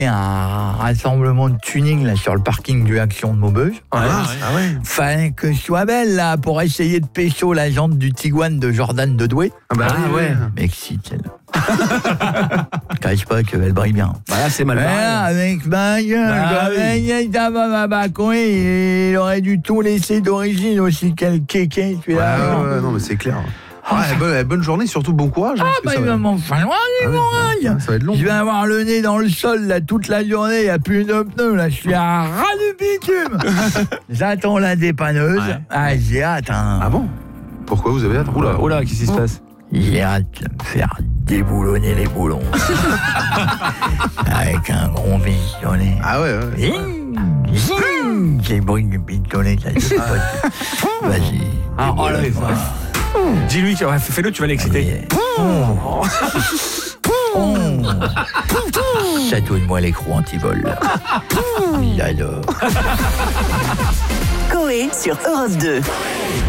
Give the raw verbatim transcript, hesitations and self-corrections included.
un rassemblement de tuning là, sur le parking du Action de Maubeuge. Ah, ouais. Ah ouais. Fallait que je sois belle là pour essayer de pécho la jante du Tiguan de Jordan de Douai. Ah bah ah, ouais. M'excite celle-là. Je cache pas qu'elle brille bien. Bah là c'est mal barré. Voilà, avec ma gueule, bah, oui. Il aurait dû tout laisser d'origine aussi, quel kéké celui-là. Ouais, ouais, non mais c'est clair. Ouais, bonne, bonne journée, surtout bon courage. Ah bah il va m'en falloir du courage. Ça va être long. Je vais avoir le nez dans le sol là toute la journée, il n'y a plus de pneus là, je suis à ras du bitume. J'attends la dépanneuse. Ouais. Ah j'ai hâte hein. Ah bon? Pourquoi vous avez hâte? Oula, oula, qu'est-ce qui se passe? J'ai hâte de me faire déboulonner les boulons. Avec un gros pistolet. Ah ouais, ouais. Zing, zing. J'ai le bruit du pistolet là. Vas-y. Ah, oh là, dis-lui, fais-le, tu vas l'exciter. Oh. Oh. Chatouille-moi l'écrou anti-vol. J'adore. Coé sur Europe deux.